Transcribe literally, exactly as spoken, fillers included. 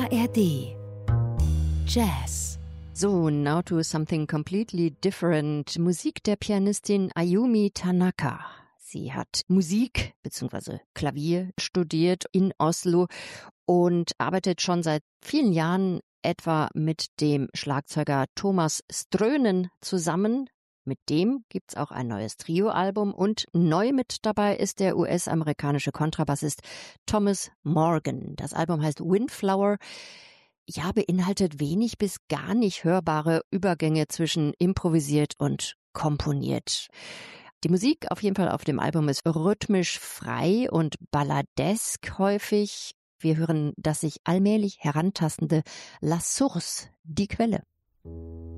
A R D Jazz. So, now to something completely different. Musik der Pianistin Ayumi Tanaka. Sie hat Musik bzw. Klavier studiert in Oslo und arbeitet schon seit vielen Jahren etwa mit dem Schlagzeuger Thomas Strönen zusammen. Mit dem gibt's auch ein neues Trio-Album und neu mit dabei ist der U S-amerikanische Kontrabassist Thomas Morgan. Das Album heißt Windflower. Ja, beinhaltet wenig bis gar nicht hörbare Übergänge zwischen improvisiert und komponiert. Die Musik auf jeden Fall auf dem Album ist rhythmisch frei und balladesk häufig. Wir hören das sich allmählich herantastende La Source, die Quelle.